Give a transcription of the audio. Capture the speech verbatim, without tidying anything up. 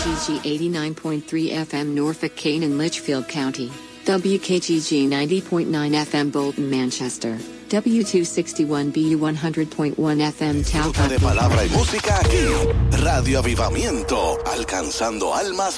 G eighty-nine point three F M Norfolk, Kane and Litchfield County, W K G G ninety point nine F M Bolton, Manchester, W two sixty-one B U one hundred point one F M Talcott. De palabra y música aquí, Radio Avivamiento, alcanzando almas